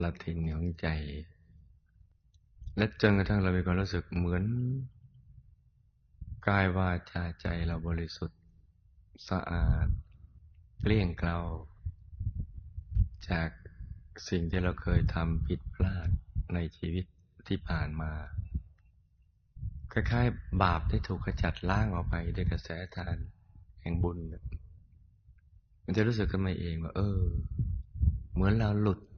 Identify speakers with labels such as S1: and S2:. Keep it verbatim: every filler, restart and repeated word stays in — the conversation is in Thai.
S1: ละทินของใจและจนกระทั่งเรามีความรู้สึกเหมือนกายวาจาใจเราบริสุทธิ์สะอาดเกลี้ยงเกลาจากสิ่งที่เราเคยทำผิดพลาดในชีวิตที่ผ่านมาคล้ายๆบาปที่ถูกขจัดล้างออกไปด้วยกระแสทานแห่งบุญมันจะรู้สึกขึ้นมาเองว่าเออเหมือนเราหลุด